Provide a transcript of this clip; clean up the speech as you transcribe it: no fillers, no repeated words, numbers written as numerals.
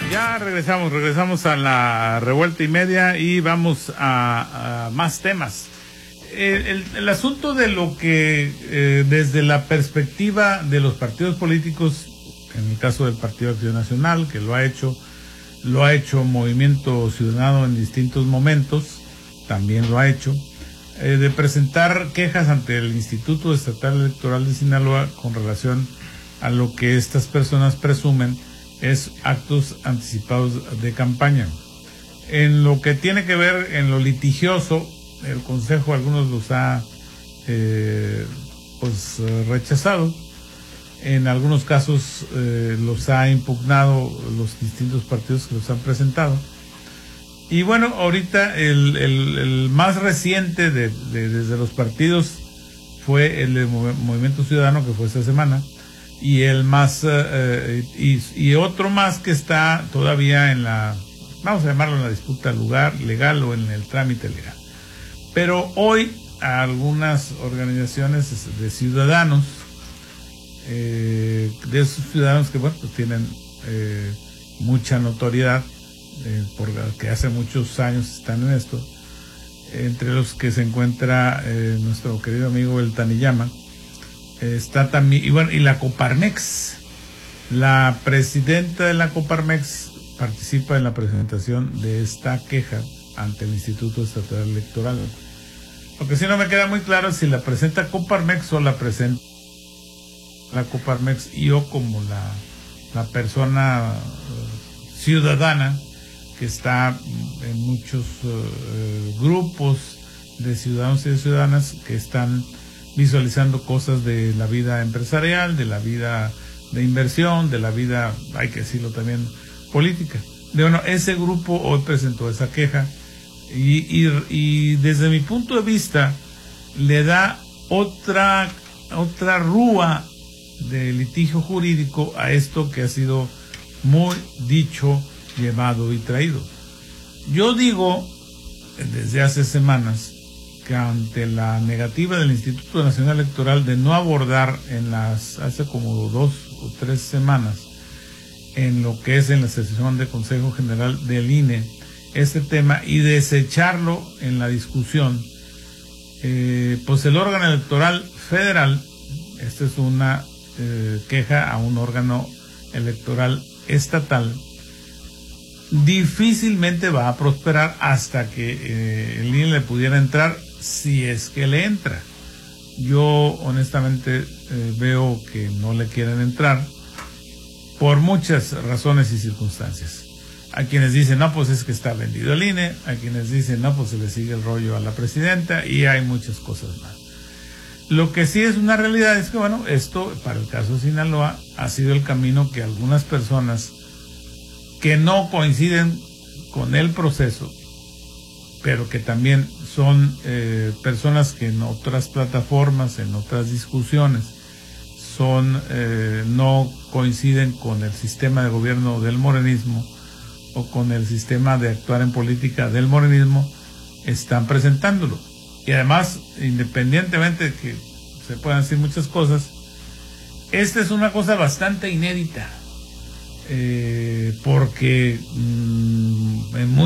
Ya regresamos a la revuelta y media y vamos a más temas. El asunto de lo que desde la perspectiva de los partidos políticos, en el caso del Partido Acción Nacional, que lo ha hecho Movimiento Ciudadano en distintos momentos, también lo ha hecho, de presentar quejas ante el Instituto Estatal Electoral de Sinaloa con relación a lo que estas personas presumen es actos anticipados de campaña. En lo que tiene que ver en lo litigioso, el Consejo algunos los ha rechazado, en algunos casos los ha impugnado los distintos partidos que los han presentado. Y bueno, ahorita el más reciente desde los partidos fue el de Movimiento Ciudadano, que fue esta semana, y el más y otro más que está todavía en la, vamos a llamarlo, en la disputa legal o en el trámite legal. Pero hoy algunas organizaciones de ciudadanos, de esos ciudadanos que bueno, pues tienen mucha notoriedad, porque hace muchos años están en esto, entre los que se encuentra nuestro querido amigo el Taniyama, está también, y la Coparmex. La presidenta de la Coparmex participa en la presentación de esta queja ante el Instituto Estatal Electoral. Lo que sí no me queda muy claro es si la presenta Coparmex o la presenta la Coparmex y yo como la persona ciudadana que está en muchos grupos de ciudadanos y de ciudadanas que están visualizando cosas de la vida empresarial, de la vida de inversión, de la vida, hay que decirlo también, política. Bueno, ese grupo hoy presentó esa queja y desde mi punto de vista le da otra rúa de litigio jurídico a esto que ha sido muy dicho, llevado y traído. Yo digo desde hace semanas que ante la negativa del Instituto Nacional Electoral de no abordar hace como 2 o 3 semanas en lo que es en la sesión de Consejo General del INE este tema y desecharlo en la discusión, pues el órgano electoral federal, esta es una queja a un órgano electoral estatal, difícilmente va a prosperar hasta que el INE le pudiera entrar, si es que le entra. Yo honestamente veo que no le quieren entrar por muchas razones y circunstancias. Hay quienes dicen, no, pues es que está vendido el INE, hay quienes dicen, no, pues se le sigue el rollo a la presidenta, y hay muchas cosas más. Lo que sí es una realidad es que, bueno, esto, para el caso de Sinaloa, ha sido el camino que algunas personas que no coinciden con el proceso, pero que también son personas que en otras plataformas, en otras discusiones, no coinciden con el sistema de gobierno del morenismo o con el sistema de actuar en política del morenismo, están presentándolo. Y además, independientemente de que se puedan decir muchas cosas, esta es una cosa bastante inédita, porque en